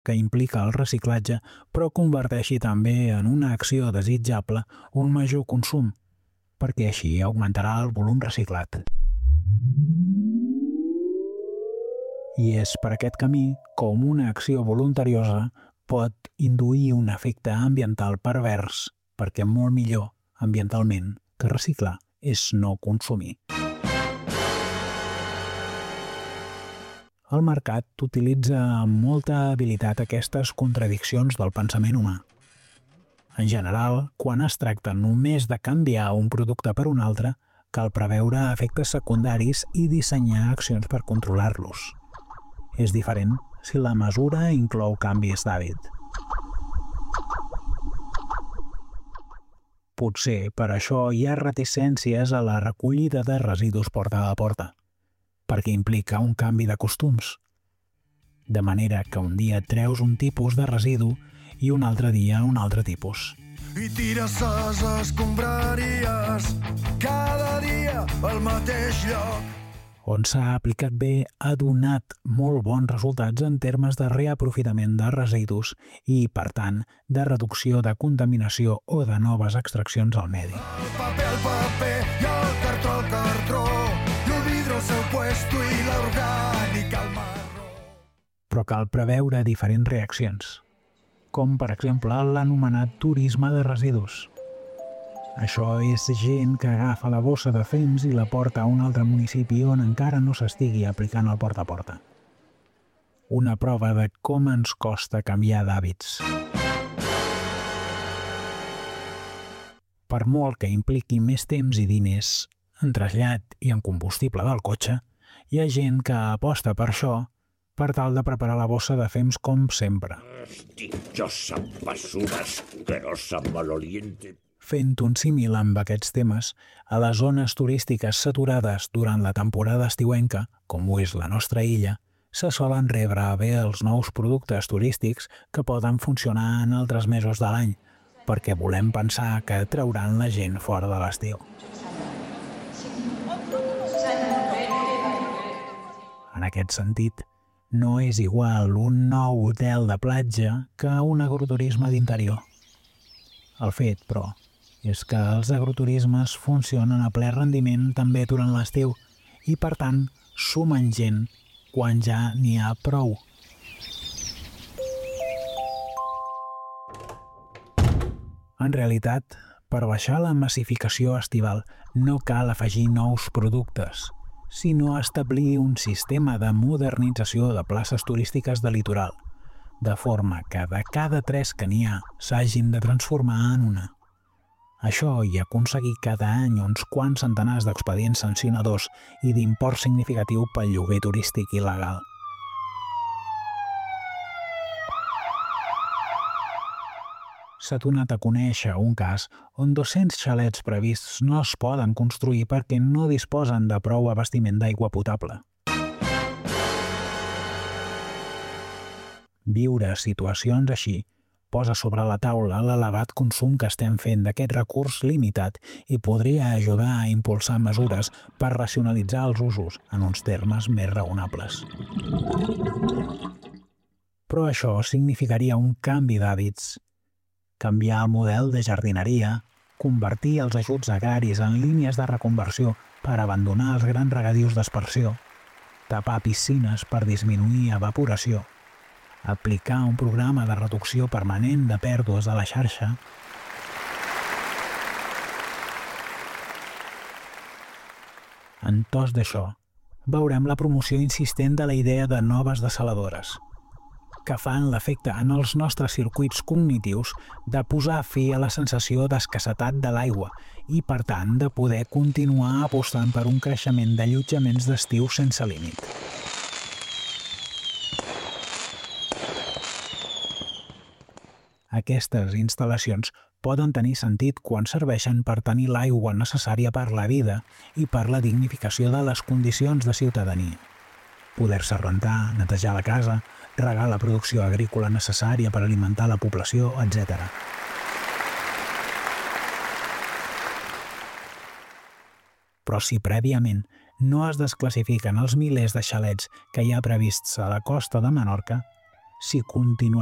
que implica el reciclatge, però converteixi també en una acció desitjable un major consum, perquè així augmentarà el volum reciclat. I és per aquest camí com una acció voluntariosa pot induir un efecte ambiental pervers, perquè molt millor ambientalment que reciclar és no consumir. El mercat utilitza amb molta habilitat aquestes contradiccions del pensament humà. En general, quan es tracta només de canviar un producte per un altre, cal preveure efectes secundaris i dissenyar accions per controlar-los. És diferent si la mesura inclou canvis d'hàbit. Potser per això hi ha reticències a la recollida de residus porta a porta, perquè implica un canvi de costums. De manera que un dia treus un tipus de residu i un altre dia un altre tipus. I tires les escombraries cada dia al mateix lloc. On s'ha aplicat bé ha donat molt bons resultats en termes de reaprofitament de residus i, per tant, de reducció de contaminació o de noves extraccions al medi. El paper, i el cartró, i el vidre al seu puesto i l'orgànica al marró. Però cal preveure diferents reaccions, com per exemple l'anomenat turisme de residus. Això és gent que agafa la bossa de fems i la porta a un altre municipi on encara no s'estigui aplicant el porta a porta. Una prova de com ens costa canviar d'hàbits. Per molt que impliqui més temps i diners en trasllat i en combustible del cotxe, hi ha gent que aposta per això per tal de preparar la bossa de fems com sempre. Dichosa basura asquerosa maloliente. Fent un símil amb aquests temes, a les zones turístiques saturades durant la temporada estiuenca, com ho és la nostra illa, se solen rebre bé els nous productes turístics que poden funcionar en altres mesos de l'any, perquè volem pensar que trauran la gent fora de l'estiu. En aquest sentit, no és igual un nou hotel de platja que un agroturisme d'interior. El fet, però, és que els agroturismes funcionen a ple rendiment també durant l'estiu i, per tant, sumen gent quan ja n'hi ha prou. En realitat, per baixar la massificació estival no cal afegir nous productes, sinó establir un sistema de modernització de places turístiques de litoral, de forma que de cada 3 que n'hi ha s'hagin de transformar en una. Això i aconseguir cada any uns quants centenars d'expedients sancionadors i d'import significatiu pel lloguer turístic il·legal. S'ha donat a conèixer un cas on 200 xalets prevists no es poden construir perquè no disposen de prou abastiment d'aigua potable. Viure situacions així posa sobre la taula l'elevat consum que estem fent d'aquest recurs limitat i podria ajudar a impulsar mesures per racionalitzar els usos en uns termes més raonables. Però això significaria un canvi d'hàbits, canviar el model de jardineria, convertir els ajuts agraris en línies de reconversió per abandonar els grans regadius d'aspersió, tapar piscines per disminuir evaporació, aplicar un programa de reducció permanent de pèrdues a la xarxa, en tos d'això, veurem la promoció insistent de la idea de noves dessaladores, que fan l'efecte en els nostres circuits cognitius de posar fi a la sensació d'escassetat de l'aigua i, per tant, de poder continuar apostant per un creixement d'allotjaments d'estiu sense límit. Aquestes instal·lacions poden tenir sentit quan serveixen per tenir l'aigua necessària per la vida i per la dignificació de les condicions de ciutadania. Poder-se rentar, netejar la casa, regar la producció agrícola necessària per alimentar la població, etc. Però si prèviament no es desclassifiquen els milers de xalets que hi ha prevists a la costa de Menorca, si continuem